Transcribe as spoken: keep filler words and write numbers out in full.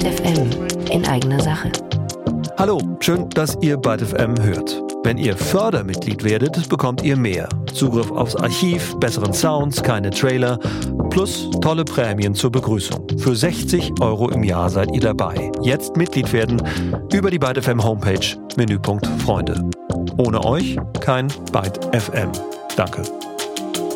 Byte F M in eigener Sache. Hallo, schön, dass ihr Byte F M hört. Wenn ihr Fördermitglied werdet, bekommt ihr mehr. Zugriff aufs Archiv, besseren Sounds, keine Trailer, plus tolle Prämien zur Begrüßung. Für sechzig Euro im Jahr seid ihr dabei. Jetzt Mitglied werden über die Byte F M Homepage, Menüpunkt Freunde. Ohne euch kein Byte F M. Danke.